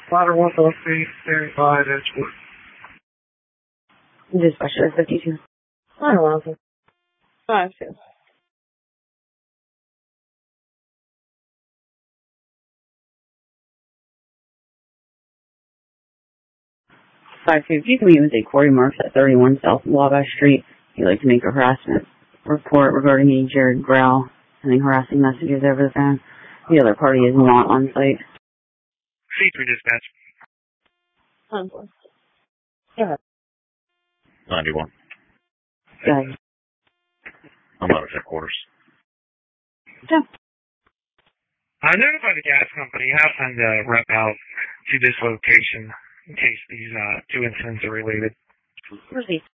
Ladder 103, standing by at Edgewood. Dispatcher 52. Ladder 103. 5-2. If you can meet with a Corey Marks at 31 South Wabash Street, you'd like to make a harassment report regarding a Jared Grau sending harassing messages over the phone. The other party is not on site. C3 dispatch. 10-4. Go ahead. 91. Go ahead. I'm out of headquarters. Yeah. I notified the gas company. I'll send a rep out to this location in case these two incidents are related. Proceed.